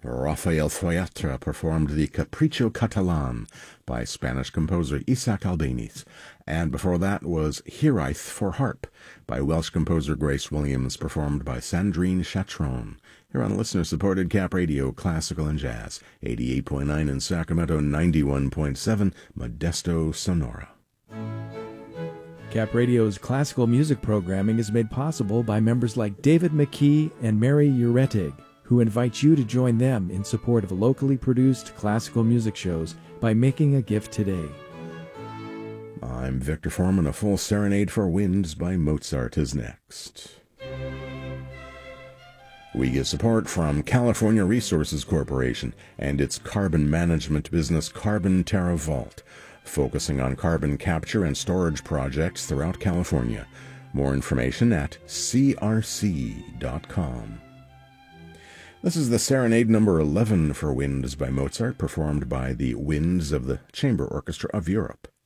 Rafael Fallatra performed the Capricho Catalan by Spanish composer Isaac Albéniz. And before that was Hiraeth for Harp by Welsh composer Grace Williams, performed by Sandrine Chatron. Here on listener-supported Cap Radio, Classical and Jazz, 88.9 in Sacramento, 91.7 Modesto, Sonora. Cap Radio's classical music programming is made possible by members like David McKee and Mary Uretig, who invite you to join them in support of locally produced classical music shows by making a gift today. I'm Victor Foreman. A full Serenade for Winds by Mozart is next. We get support from California Resources Corporation and its carbon management business Carbon Terra Vault, focusing on carbon capture and storage projects throughout California. More information at crc.com. This is the Serenade number 11 for Winds by Mozart, performed by the Winds of the Chamber Orchestra of Europe.